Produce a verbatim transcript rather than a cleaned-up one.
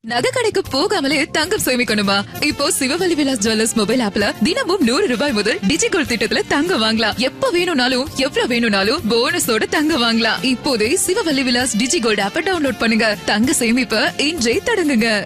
நகை கடைக்கு போகாமலே தங்கம் சேமிக்கணுமா? இப்போ சிவவல்லி விலாஸ் ஜுவல்லர்ஸ் மொபைல் ஆப்ல தினமும் நூறு ரூபாய் முதல் டிஜிகோல்ட் திட்டத்துல தங்கம் வாங்கலாம். எப்ப வேணும்னாலும் எவ்வளவு வேணும்னாலும் போனஸோட தங்கம் வாங்கலாம். இப்போதே சிவவல்லி விலாஸ் டிஜிகோல்ட் ஆப்ப டவுன்லோட் பண்ணுங்க. தங்க சேமிப்ப இன்றே தொடங்குங்க.